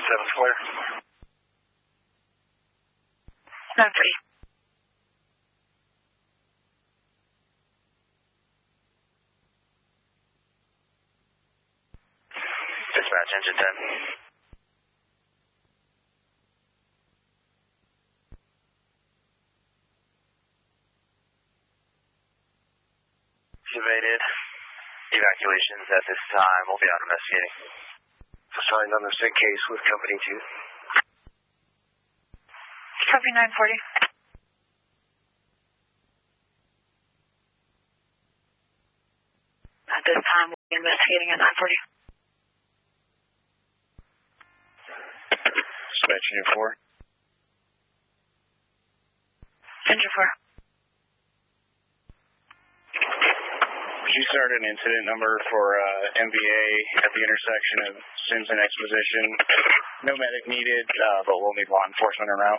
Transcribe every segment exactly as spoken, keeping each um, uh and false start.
seven Flare. nine forty. Dispatch, engine ten. Evaded. Evacuations at this time. We'll be out investigating. Assigned on the sick case with Company two. Copy nine forty. At this time, we'll be investigating at nine forty. Dispatch Unit four. Engine four. Could you start an incident number for uh, M V A at the intersection of Sims and Exposition? No medic needed, uh, but we'll need law enforcement around.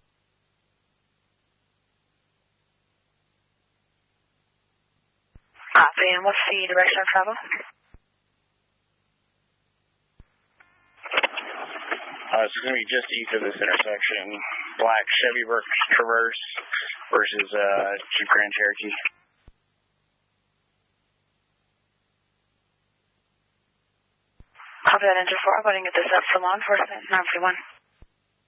Copy, and what's the direction of travel? Uh, it's going to be just east of this intersection. Black Chevy Traverse versus uh, Jeep Grand Cherokee. Copy that, engine four. I'm going to get this up for law enforcement. nine forty-one.